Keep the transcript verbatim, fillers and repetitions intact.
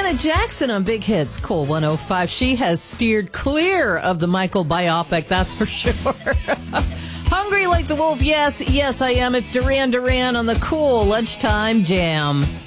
Janet Jackson on Big Hits, Cool one oh five. She has steered clear of the Michael biopic, that's for sure. Hungry like the wolf? Yes, yes I am. It's Duran Duran on the Cool Lunchtime Jam.